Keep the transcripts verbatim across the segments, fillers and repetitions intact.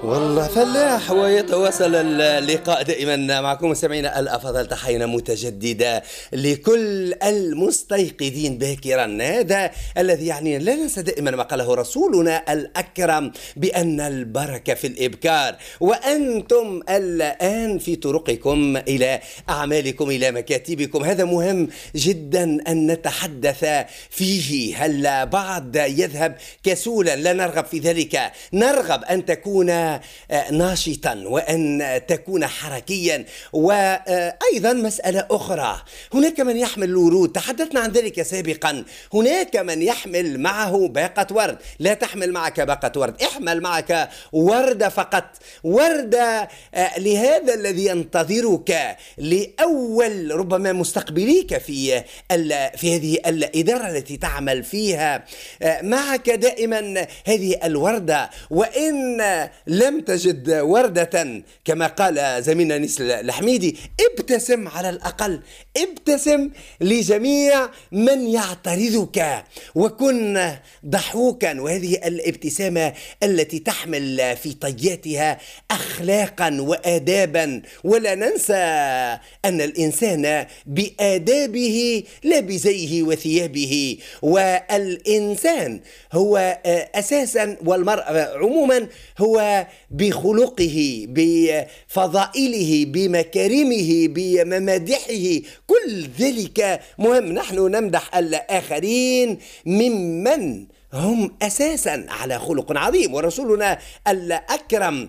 والله فلاح ويتواصل اللقاء دائما معكم مستمعينا الأفاضل. تحية متجددة لكل المستيقظين باكرا، هذا الذي يعني لا ننسى دائما ما قاله رسولنا الأكرم بأن البركة في الإبكار، وأنتم الآن في طرقكم إلى أعمالكم إلى مكاتبكم. هذا مهم جدا أن نتحدث فيه. هل بعض يذهب كسولا؟ لا نرغب في ذلك، نرغب أن تكون ناشطا وأن تكون حركيا. وأيضا مسألة أخرى، هناك من يحمل الورود، تحدثنا عن ذلك سابقا. هناك من يحمل معه باقة ورد. لا تحمل معك باقة ورد، احمل معك وردة فقط، وردة لهذا الذي ينتظرك لأول ربما مستقبليك في في هذه الإدارة التي تعمل فيها. معك دائما هذه الوردة، وإن لم تجد وردة كما قال زميلنا نيس الحميدي، ابتسم على الأقل، ابتسم لجميع من يعترضك، وكن ضحوكا. وهذه الابتسامة التي تحمل في طياتها أخلاقا وآدابا. ولا ننسى أن الإنسان بآدابه لا بزيه وثيابه، والإنسان هو أساسا والمرأة عموما هو بخلقه بفضائله بمكارمه بممادحه، كل ذلك مهم. نحن نمدح الآخرين ممن هم أساسا على خلق عظيم، ورسولنا الأكرم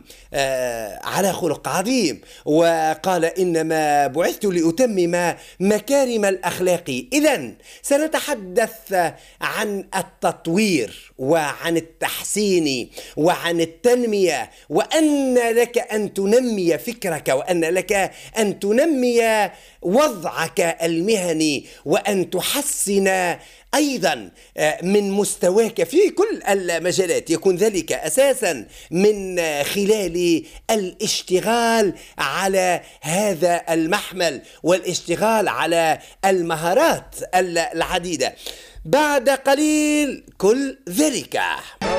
على خلق عظيم، وقال إنما بعثت لأتمم مكارم الأخلاق. إذن سنتحدث عن التطوير وعن التحسين وعن التنمية، وأن لك أن تنمي فكرك، وأن لك أن تنمي وضعك المهني، وأن تحسن أيضا من مستواك في كل المجالات. يكون ذلك أساسا من خلال الاشتغال على هذا المحمل والاشتغال على المهارات العديدة. بعد قليل كل ذلك.